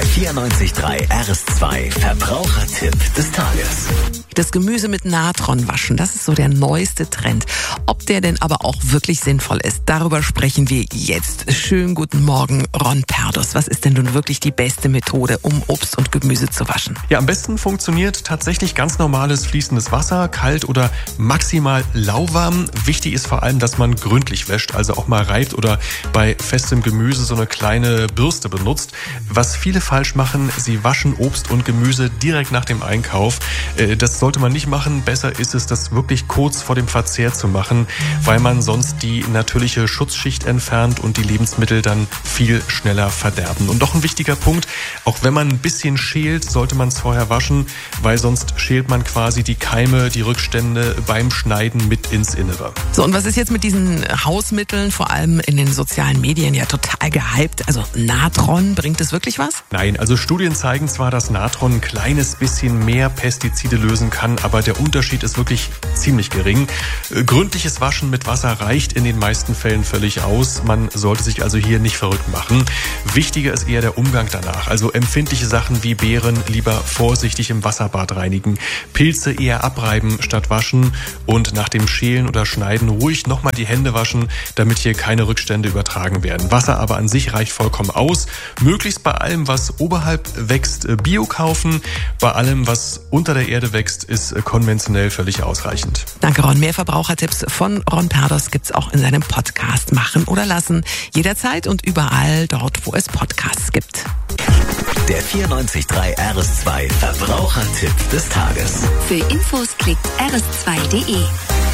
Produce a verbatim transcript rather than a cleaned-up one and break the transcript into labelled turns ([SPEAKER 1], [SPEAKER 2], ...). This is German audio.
[SPEAKER 1] vierundneunzig Komma drei R S zwei Verbrauchertipp des Tages.
[SPEAKER 2] Das Gemüse mit Natron waschen, das ist so der neueste Trend. Ob der denn aber auch wirklich sinnvoll ist, darüber sprechen wir jetzt. Schönen guten Morgen, Ron Perdus. Was ist denn nun wirklich die beste Methode, um Obst und Gemüse zu waschen?
[SPEAKER 3] Ja, am besten funktioniert tatsächlich ganz normales fließendes Wasser, kalt oder maximal lauwarm. Wichtig ist vor allem, dass man gründlich wäscht, also auch mal reibt oder bei festem Gemüse so eine kleine Bürste benutzt. Was viele falsch machen, sie waschen Obst und Gemüse direkt nach dem Einkauf. Das sollte man nicht machen. Besser ist es, das wirklich kurz vor dem Verzehr zu machen, weil man sonst die natürliche Schutzschicht entfernt und die Lebensmittel dann viel schneller verderben. Und doch ein wichtiger Punkt, auch wenn man ein bisschen schält, sollte man es vorher waschen, weil sonst schält man quasi die Keime, die Rückstände beim Schneiden mit ins Innere.
[SPEAKER 2] So, und was ist jetzt mit diesen Hausmitteln, vor allem in den sozialen Medien, ja total gehypt? Also Natron, bringt es wirklich was?
[SPEAKER 3] Nein, also Studien zeigen zwar, dass Natron ein kleines bisschen mehr Pestizide lösen kann, aber der Unterschied ist wirklich ziemlich gering. Gründliches Waschen mit Wasser reicht in den meisten Fällen völlig aus. Man sollte sich also hier nicht verrückt machen. Wichtiger ist eher der Umgang danach. Also empfindliche Sachen wie Beeren lieber vorsichtig im Wasserbad reinigen. Pilze eher abreiben statt waschen und nach dem Schälen oder Schneiden ruhig nochmal die Hände waschen, damit hier keine Rückstände übertragen werden. Wasser aber an sich reicht vollkommen aus. Möglichst bei allem, was oberhalb wächst, Bio kaufen. Bei allem, was unter der Erde wächst, ist konventionell völlig ausreichend.
[SPEAKER 2] Danke, Ron. Mehr Verbrauchertipps von Ron Perdus gibt's auch in seinem Podcast Machen oder Lassen. Jederzeit und überall dort, wo es Podcasts gibt.
[SPEAKER 1] Der vierundneunzig Komma drei R S zwei Verbrauchertipp des Tages.
[SPEAKER 4] Für Infos klickt r s zwei punkt d e.